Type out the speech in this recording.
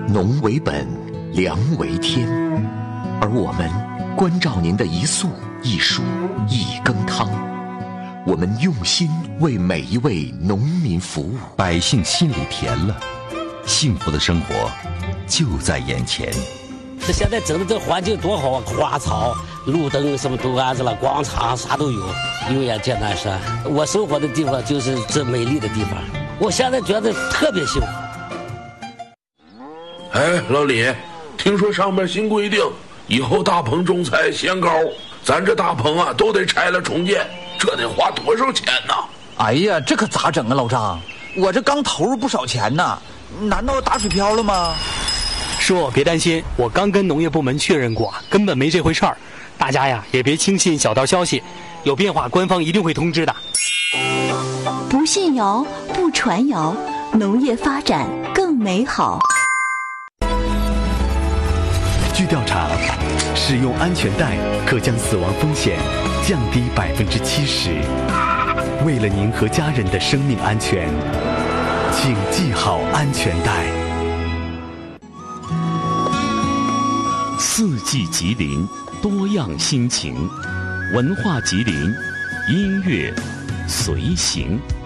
农为本，粮为天，而我们关照您的一粟一蔬一羹汤，我们用心为每一位农民服务， 百姓心里甜了，幸福的生活就在眼前。 现在整的这环境多好啊，花草、路灯什么都安置了，广场啥都有，油盐剑南山。我生活的地方就是这美丽的地方，我现在觉得特别幸福。 哎，老李，听说上面新规定，以后大棚种菜限高，咱这大棚啊都得拆了重建，这得花多少钱呢？ 哎呀，这可咋整啊，老张？我这刚投入不少钱呢，难道打水漂了吗？ 叔，别担心，我刚跟农业部门确认过，根本没这回事儿。大家呀，也别轻信小道消息，有变化官方一定会通知的。 不信谣，不传谣，农业发展更美好。 据调查，使用安全带可将死亡风险降低70%。为了您和家人的生命安全，请系好安全带。 四季吉林，多样心情，文化吉林，音乐随行。